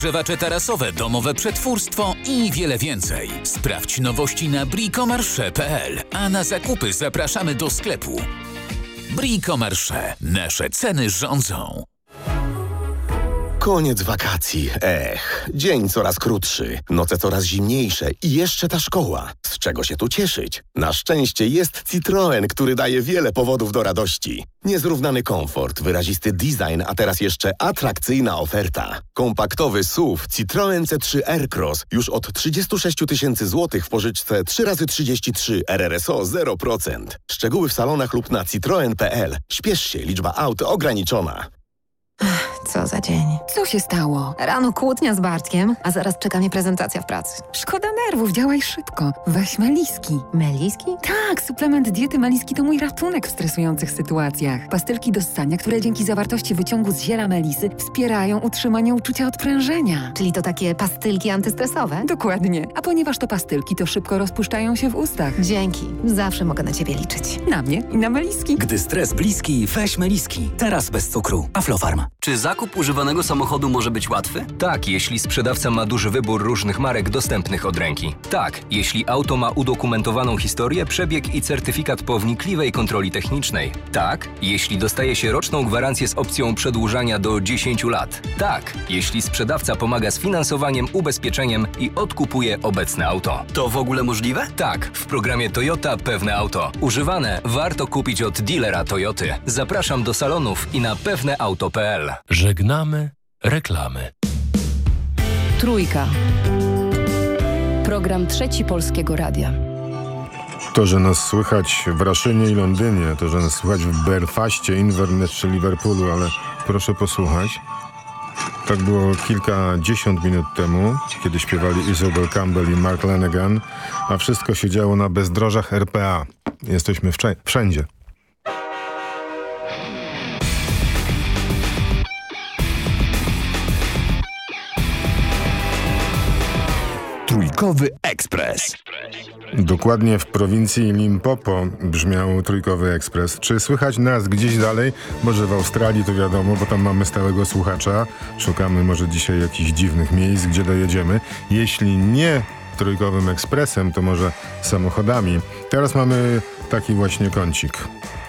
Ogrzewacze tarasowe, domowe przetwórstwo i wiele więcej. Sprawdź nowości na bricomarche.pl, a na zakupy zapraszamy do sklepu. Bricomarche. Nasze ceny rządzą. Koniec wakacji. Dzień coraz krótszy, noce coraz zimniejsze i jeszcze ta szkoła. Z czego się tu cieszyć? Na szczęście jest Citroen, który daje wiele powodów do radości. Niezrównany komfort, wyrazisty design, a teraz jeszcze atrakcyjna oferta. Kompaktowy SUV Citroen C3 Aircross już od 36 000 złotych w pożyczce 3x33 RRSO 0%. Szczegóły w salonach lub na citroen.pl. Śpiesz się, liczba aut ograniczona. Co za dzień. Co się stało? Rano kłótnia z Bartkiem, a zaraz czeka mnie prezentacja w pracy. Szkoda nerwów, działaj szybko. Weź Meliski. Meliski? Tak, suplement diety Meliski to mój ratunek w stresujących sytuacjach. Pastylki do ssania, które dzięki zawartości wyciągu z ziela melisy wspierają utrzymanie uczucia odprężenia. Czyli to takie pastylki antystresowe? Dokładnie. A ponieważ to pastylki, to szybko rozpuszczają się w ustach. Dzięki. Zawsze mogę na ciebie liczyć. Na mnie i na Meliski. Gdy stres bliski, weź Meliski. Teraz bez cukru. Aflofarm. Czy zakup używanego samochodu może być łatwy? Tak, jeśli sprzedawca ma duży wybór różnych marek dostępnych od ręki. Tak, jeśli auto ma udokumentowaną historię, przebieg i certyfikat po wnikliwej kontroli technicznej. Tak, jeśli dostaje się roczną gwarancję z opcją przedłużania do 10 lat. Tak, jeśli sprzedawca pomaga z finansowaniem, ubezpieczeniem i odkupuje obecne auto. To w ogóle możliwe? Tak, w programie Toyota Pewne Auto. Używane warto kupić od dealera Toyoty. Zapraszam do salonów i na pewneauto.pl. Żegnamy reklamy. Trójka. Program Trzeci Polskiego Radia. To, że nas słychać w Raszynie i Londynie, to, że nas słychać w Belfaście, Inverness czy Liverpoolu, ale proszę posłuchać. Tak było kilkadziesiąt minut temu, kiedy śpiewali Isobel Campbell i Mark Lanegan, a wszystko się działo na bezdrożach RPA. Jesteśmy wszędzie. Trójkowy Ekspres. Dokładnie w prowincji Limpopo brzmiał Trójkowy Ekspres. Czy słychać nas gdzieś dalej? Może w Australii, to wiadomo, bo tam mamy stałego słuchacza. Szukamy może dzisiaj jakichś dziwnych miejsc, gdzie dojedziemy. Jeśli nie Trójkowym Ekspresem, to może samochodami. Teraz mamy taki właśnie kącik.